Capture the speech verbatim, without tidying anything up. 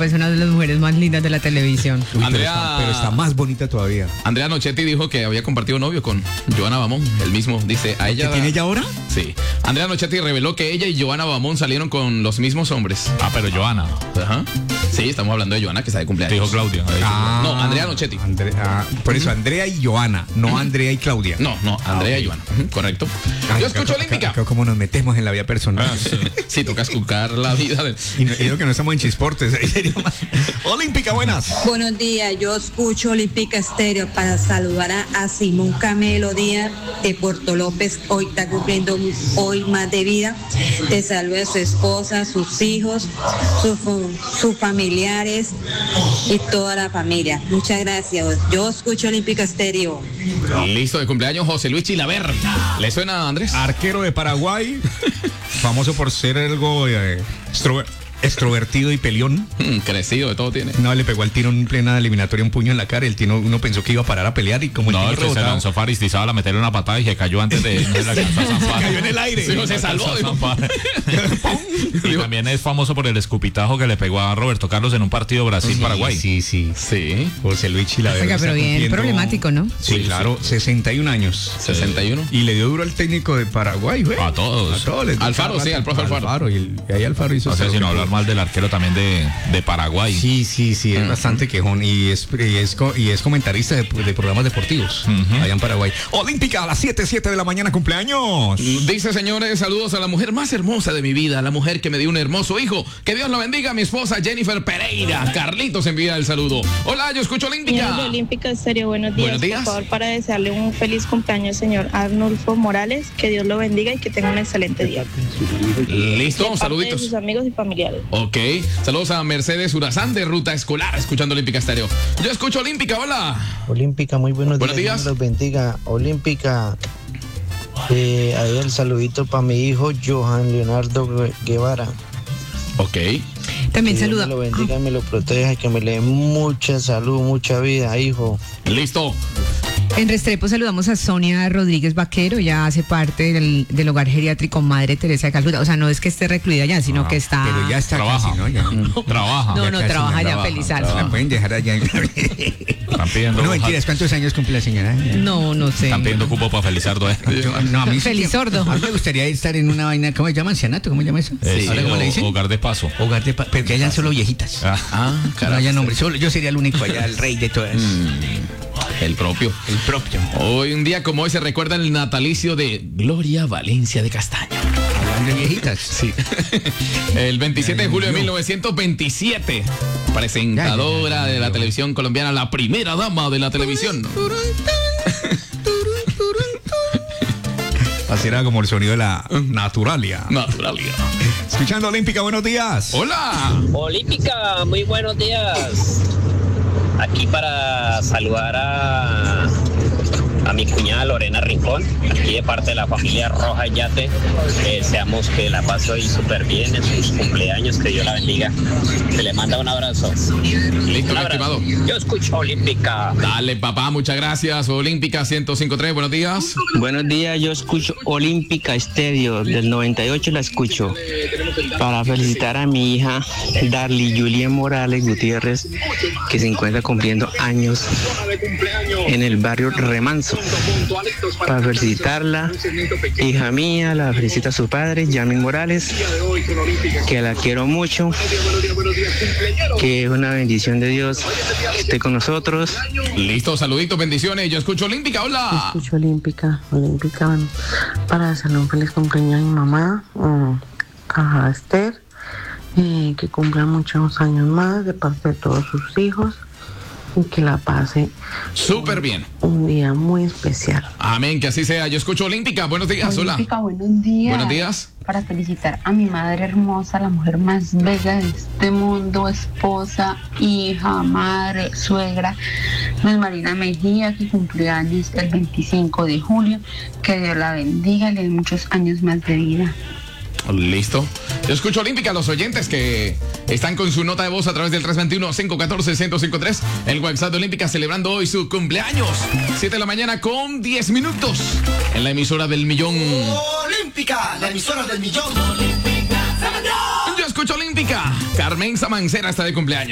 parece una de las mujeres más lindas de la televisión. Uy, Andrea, pero está, pero está más bonita todavía. Andrea Nochetti dijo que había compartido novio con Joana Bamón, el mismo, dice, a ella... ¿Qué tiene ella ahora? Sí. Andrea Nochetti reveló que ella y Joana Bamón salieron con los mismos hombres. Ah, pero Joana. Ajá. Sí, estamos hablando de Joana, que está de cumpleaños. Dijo Claudia. Ah, No, Andrea Nochetti. Andre- ah, por eso, Andrea y Joana, no Andrea y Claudia. No, no, Andrea Ah, ok. y Joana. Ujú, correcto. Ay, Yo escucho acá- Olímpica. acá- acá ¿Cómo nos metemos en la vida personal? Ah, sí. Sí, toca escuchar la vida de... Y, no, y digo que no estamos en chisportes. ahí sería más- Olímpica, buenas. Buenos días, yo escucho Olímpica Estéreo para saludar a, a Simón Camelo Díaz de Puerto López, hoy está cumpliendo hoy más de vida. Te saluda a su esposa, sus hijos, sus, sus familiares y toda la familia. Muchas gracias. Yo escucho Olímpica Estéreo. Listo, de cumpleaños José Luis Chilaver. ¿Le suena, Andrés? Arquero de Paraguay, famoso por ser algo eh, extro- extrovertido y peleón. Mm, crecido, de todo tiene. No, le pegó al tino en plena eliminatoria un puño en la cara. El tino, uno pensó que iba a parar a pelear y como el No, tino el que se rebotaba, lanzó Faris Tizábal a meterle una patada y se cayó antes de... No se la alcanzó a zampar. cayó en el aire. Sí, no se salvó, alcanzó a dijo. zampar. Y también es famoso por el escupitajo que le pegó a Roberto Carlos en un partido Brasil-Paraguay. Sí, sí. Sí. José Luis Chilaver. Oiga, está pero bien cumpliendo- problemático, ¿no? Sí, Sí, claro, sesenta y un años. sesenta y uno. Y le dio duro al técnico de Paraguay, güey. A todos. A todos. les dio Alfaro, cada sí, rato. al profe Alfaro. y, el- y ahí Alfaro hizo... No sé todo si no lo que hablar mal del arquero también de, de Paraguay. Sí, sí, sí, es bastante quejón y es, y es, co- y es comentarista de, de programas deportivos Ujú. allá en Paraguay. Olímpica a las siete, siete de la mañana, cumpleaños. Dice, señores, saludos a la mujer más hermosa de mi vida, la mujer que me dio un hermoso hijo. Que Dios la bendiga, mi esposa Jennifer Pereira. Carlitos envía el saludo. Hola, yo escucho Señor Olímpica. de Olímpica Estéreo, buenos días. Buenos días. Por favor, para desearle un feliz cumpleaños, señor Arnulfo Morales. Que Dios lo bendiga y que tenga un excelente día. Listo, De parte de saluditos. sus amigos y familiares. Ok, saludos a Mercedes Urazán de Ruta Escolar, escuchando Olímpica Estéreo. Yo escucho Olímpica, hola. Olímpica, muy buenos, Buenos días. Dios los bendiga. Olímpica, eh, ahí el saludito para mi hijo Johan Leonardo Gue- Guevara. Ok. También Que Dios saluda. me lo bendiga, me lo proteja, que me le dé mucha salud, mucha vida, hijo. Listo. En Restrepo saludamos a Sonia Rodríguez Vaquero, ya hace parte del, del hogar geriátrico Madre Teresa de Calcuta. O sea, no es que esté recluida ya, sino Ah, que está... Pero ya está Trabaja. casi, ¿no? Ya. Trabaja. No, ya no, casi, trabaja ya ya, trabaja, feliz alma. La pueden dejar allá. en- Están pidiendo, No, mentiras, ¿cuántos años cumple la señora? No, no sé. están pidiendo cupo para Felizardo. ¿eh? Yo- no, a mí sí Feliz que- sordo. A mí me gustaría estar en una vaina, ¿cómo se llama? ¿Ancianato? ¿Cómo se llama eso? Eh, sí, ¿Ahora cómo o- le dicen? Hogar de paso. Hogar de pa- pero que hayan solo viejitas. Ah. Ah, No carajo. haya nombre. Solo, yo sería el único allá, el rey de todas. El propio. El propio. Hoy, un día como hoy, se recuerda el natalicio de Gloria Valencia de Castaño. Hablando de viejitas. Sí. El veintisiete de julio de mil novecientos veintisiete. Presentadora Ya, ya, ya, ya, de la ya. televisión colombiana, la primera dama de la televisión. Así era como el sonido de la naturalia. Naturalia. Escuchando Olímpica, buenos días. Hola. Olímpica, muy buenos días. Aquí para saludar a, a mi cuñada Lorena Rincón, aquí de parte de la familia Roja Yate. Eh, deseamos que la pase hoy súper bien en sus cumpleaños, que Dios la bendiga. Se le manda un abrazo. Listo, Un mi abrazo. estimado. Yo escucho Olímpica. Dale, papá, muchas gracias. Olímpica ciento cinco punto tres, buenos días. Buenos días, yo escucho Olímpica Estéreo, del noventa y ocho la escucho, para felicitar a mi hija Darly Julián Morales Gutiérrez, que se encuentra cumpliendo años en el barrio Remanso. Para felicitarla, hija mía, la felicita a su padre, Yamin Morales, que la quiero mucho, que es una bendición de Dios que esté con nosotros. Listo, saluditos, bendiciones. Yo escucho Olímpica, hola. Escucho Olímpica, Olímpica, para hacerle un feliz cumpleaños a mi mamá, mm, a Esther, eh, que cumpla muchos años más de parte de todos sus hijos y que la pase Súper bien. un día muy especial. Amén, que así sea. Yo escucho Olímpica, buenos días, hola. Olímpica, buenos días. Buenos días. Para felicitar a mi madre hermosa, la mujer más bella de este mundo, esposa, hija, madre, suegra, Luz Marina Mejía, que cumplió años el veinticinco de julio. Que Dios la bendiga y le dé muchos años más de vida. Listo. Yo escucho Olímpica, los oyentes que están con su nota de voz a través del tres dos uno, cinco uno cuatro, uno cero cinco tres. El WhatsApp de Olímpica celebrando hoy su cumpleaños. siete de la mañana con diez minutos. En la emisora del millón. Olímpica, la emisora del millón. Yo escucho Olímpica. Carmen Samancera está de cumpleaños.